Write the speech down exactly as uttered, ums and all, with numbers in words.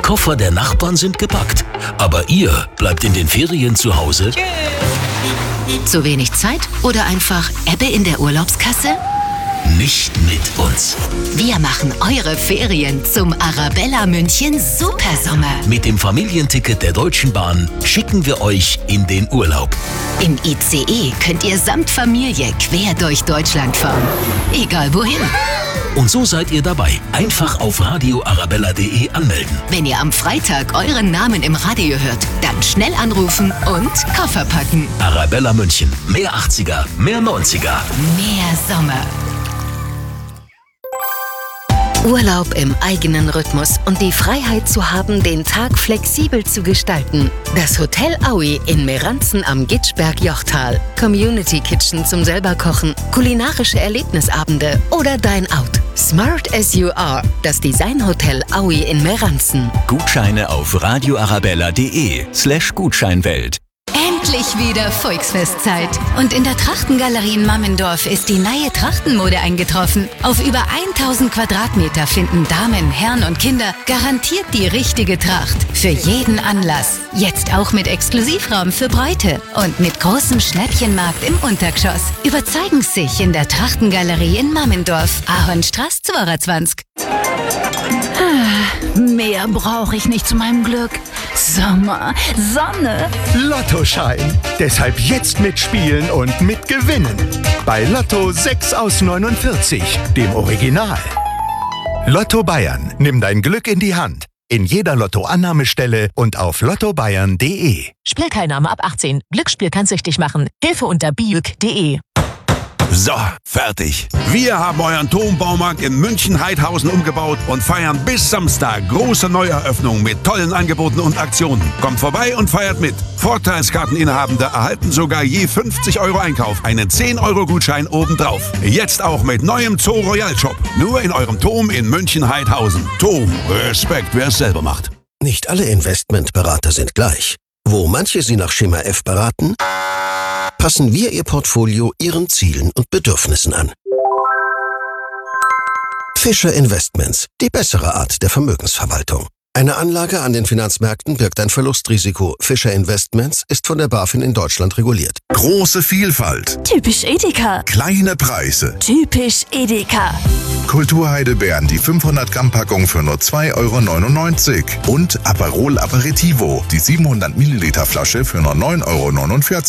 Koffer der Nachbarn sind gepackt. Aber ihr bleibt in den Ferien zu Hause? Zu wenig Zeit oder einfach Ebbe in der Urlaubskasse? Nicht mit uns. Wir machen eure Ferien zum Arabella München Supersommer. Mit dem Familienticket der Deutschen Bahn schicken wir euch in den Urlaub. Im I C E könnt ihr samt Familie quer durch Deutschland fahren. Egal wohin. Und so seid ihr dabei. Einfach auf radio arabella punkt de anmelden. Wenn ihr am Freitag euren Namen im Radio hört, dann schnell anrufen und Koffer packen. Arabella München. Mehr achtziger, mehr neunziger. Mehr Sommer. Urlaub im eigenen Rhythmus und die Freiheit zu haben, den Tag flexibel zu gestalten. Das Hotel Aui in Meranzen am Gitschberg-Jochtal. Community Kitchen zum selberkochen, kulinarische Erlebnisabende oder Dine Out. Smart as you are. Das Designhotel Aui in Meranzen. Gutscheine auf radio arabella punkt de slash Gutscheinwelt. Endlich wieder Volksfestzeit. Und in der Trachtengalerie in Mammendorf ist die neue Trachtenmode eingetroffen. Auf über tausend Quadratmeter finden Damen, Herren und Kinder garantiert die richtige Tracht. Für jeden Anlass. Jetzt auch mit Exklusivraum für Bräute. Und mit großem Schnäppchenmarkt im Untergeschoss. Überzeugen Sie sich in der Trachtengalerie in Mammendorf. Ahornstraße zweiundzwanzig. Mehr brauche ich nicht zu meinem Glück. Sommer, Sonne. Lottoschein. Deshalb jetzt mitspielen und mitgewinnen. Bei Lotto sechs aus neunundvierzig, dem Original. Lotto Bayern. Nimm dein Glück in die Hand. In jeder Lottoannahmestelle und auf lotto bayern punkt de. Spielteilnahme ab achtzehn. Glücksspiel kann süchtig machen. Hilfe unter biuk punkt de. So, fertig. Wir haben euren Turmbaumarkt in München-Heidhausen umgebaut und feiern bis Samstag große Neueröffnung mit tollen Angeboten und Aktionen. Kommt vorbei und feiert mit. Vorteilskarteninhabende erhalten sogar je fünfzig Euro Einkauf einen zehn Euro Gutschein obendrauf. Jetzt auch mit neuem Zoo Royal Shop. Nur in eurem Turm in München-Heidhausen. Turm, Respekt, wer es selber macht. Nicht alle Investmentberater sind gleich. Wo manche Sie nach Schema F beraten, passen wir Ihr Portfolio Ihren Zielen und Bedürfnissen an. Fischer Investments, die bessere Art der Vermögensverwaltung. Eine Anlage an den Finanzmärkten birgt ein Verlustrisiko. Fischer Investments ist von der BaFin in Deutschland reguliert. Große Vielfalt. Typisch Edeka. Kleine Preise. Typisch Edeka. Kulturheidelbeeren, die fünfhundert Gramm Packung für nur zwei Euro neunundneunzig. Und Aperol Aperitivo, die siebenhundert Milliliter Flasche für nur neun Euro neunundvierzig.